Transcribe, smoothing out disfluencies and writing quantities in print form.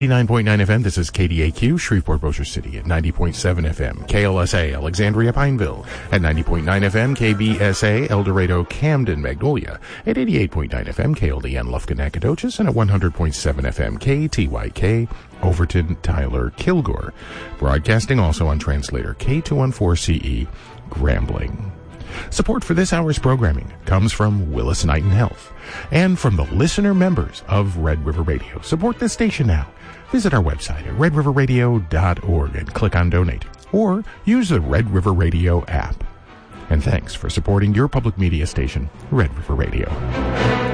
89.9 FM, this is KDAQ, Shreveport, Bossier City at 90.7 FM, KLSA, Alexandria, Pineville at 90.9 FM, KBSA, El Dorado, Camden, Magnolia at 88.9 FM, KLDN, Lufkin, Nacogdoches, and at 100.7 FM, KTYK, Overton, Tyler, Kilgore. Broadcasting also on translator K214CE, Grambling. Support for this hour's programming comes from Willis Knighton Health and from the listener members of Red River Radio. Support this station now. Visit our website at redriverradio.org and click on Donate, or use the Red River Radio app. And thanks for supporting your public media station, Red River Radio.